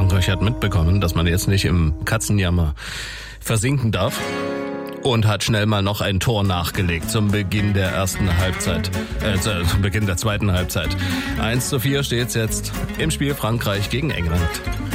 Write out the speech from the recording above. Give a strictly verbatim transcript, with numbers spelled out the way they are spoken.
Frankreich hat mitbekommen, dass man jetzt nicht im Katzenjammer versinken darf und hat schnell mal noch ein Tor nachgelegt zum Beginn der ersten Halbzeit, äh, zum Beginn der zweiten Halbzeit. eins zu vier steht's jetzt im Spiel Frankreich gegen England.